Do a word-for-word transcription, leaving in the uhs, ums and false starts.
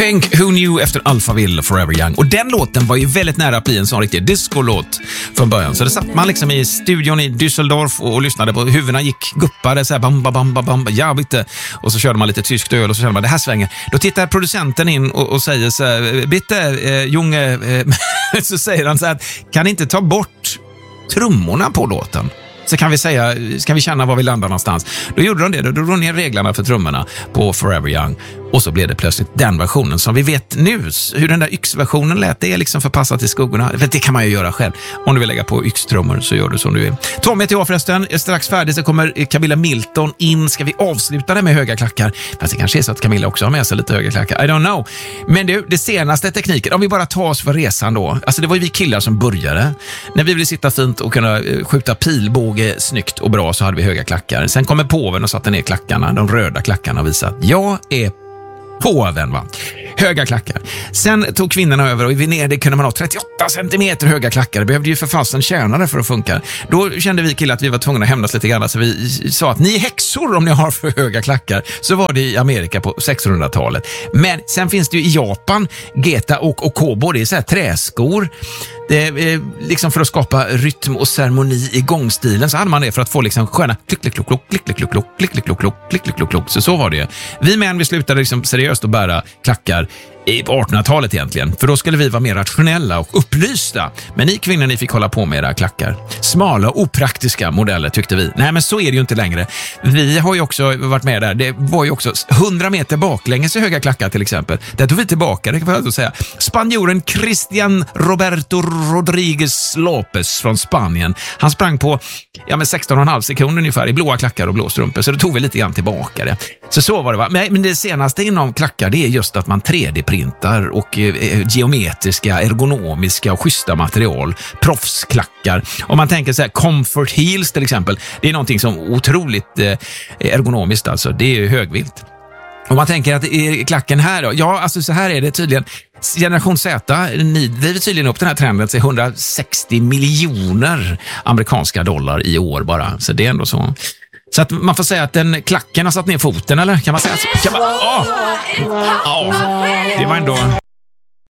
Pink, Who Knew efter Alphaville, Forever Young. Och den låten var ju väldigt nära att bli en sån riktig disco-låt från början. Så det satt man liksom i studion i Düsseldorf och, och lyssnade på, huvudena gick guppade så här, bam, bam, bam, bam, ja, bitte. Och så körde man lite tyskt öl och så kände man, det här svänger. Då tittar producenten in och, och säger så här, bitte, eh, junge, eh, så säger han så här, kan inte ta bort trummorna på låten? Så kan vi säga, ska vi känna var vi landar någonstans. Då gjorde de det, då drog de ner reglerna för trummorna på Forever Young. Och så blev det plötsligt den versionen som vi vet nu. Hur den där yxversionen lät, det är liksom förpassat till skuggorna. Det kan man ju göra själv. Om du vill lägga på yxtrummor så gör du som du vill. Tommy till jag förresten, är strax färdig så kommer Camilla Milton in. Ska vi avsluta det med höga klackar? Fast det kanske är så att Camilla också har med sig lite höga klackar. I don't know. Men du, det senaste tekniken, om vi bara tar oss för resan då. Alltså det var ju vi killar som började. När vi ville sitta fint och kunna skjuta pilbåge snyggt och bra så hade vi höga klackar. Sen kommer påven och satte ner klackarna, de röda klackarna och visade att jag är påven, va? Höga klackar. Sen tog kvinnorna över och i Venedig kunde man ha trettioåtta centimeter höga klackar. Det behövde ju för fasen tjänare för att funka. Då kände vi killar att vi var tvungna att hämnas lite grann. Så vi sa att ni är häxor om ni har för höga klackar. Så var det i Amerika på sextonhundratalet. Men sen finns det ju i Japan Geta och Okobo. Det är så här träskor. Det är liksom för att skapa rytm och ceremoni i gångstilen så hade man det för att få liksom sköna klick-klick-klock, klick-klick-klock, klick-klick-klock, klick-klick-klock. Så så var det. Vi män, vi slutade liksom seriöst att bära klackar på artonhundratalet egentligen. För då skulle vi vara mer rationella och upplysta. Men ni kvinnor, ni fick hålla på med era klackar. Smala och opraktiska modeller tyckte vi. Nej, men så är det ju inte längre. Vi har ju också varit med där. Det var ju också hundra meter baklänges i höga klackar till exempel. Där tog vi tillbaka, det kan jag säga. Spanjoren Christian Roberto Rodriguez Lopez från Spanien. Han sprang på ja, men sexton komma fem sekunder ungefär i blåa klackar och blå strumpor. Så då tog vi lite grann tillbaka det. Så så var det, va? Men det senaste inom klackar, det är just att man tre D-printar och eh, geometriska, ergonomiska och schyssta material. Proffsklackar. Om man tänker så här, comfort heels till exempel. Det är någonting som otroligt eh, ergonomiskt alltså. Det är ju högvilt. Om man tänker att är klacken här då? Ja, alltså så här är det tydligen. Generation Z, ni driver tydligen upp den här trenden till hundrasextio miljoner amerikanska dollar i år bara. Så det är ändå så. Så att man får säga att den klacken har satt ner foten, eller? Kan man säga så? Kan man, åh! Åh! Det var ändå...